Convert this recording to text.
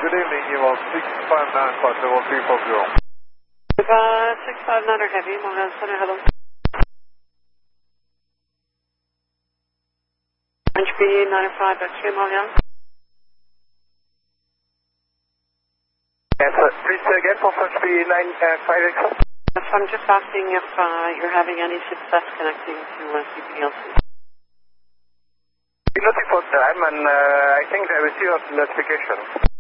Good evening, email 659 for 340. 659 or heavy, Montreal Center, hello. French B 95 X-ray, Montreal. Yes, please say again for French B 95 X-ray. Yes, I'm just asking if you're having any success connecting to CPLC. Nothing for time, and I think I received a notification.